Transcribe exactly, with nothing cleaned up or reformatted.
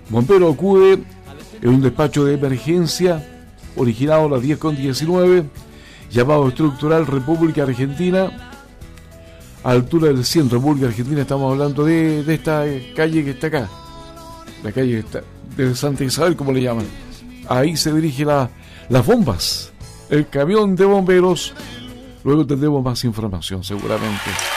Bombero acude en un despacho de emergencia originado a las diez con diecinueve, llamado estructural República Argentina, a altura del cien, República Argentina. Estamos hablando de, de esta calle que está acá, la calle que está de Santa Isabel, como le llaman. Ahí se dirigen la, las bombas, el camión de bomberos. Luego tendremos más información seguramente.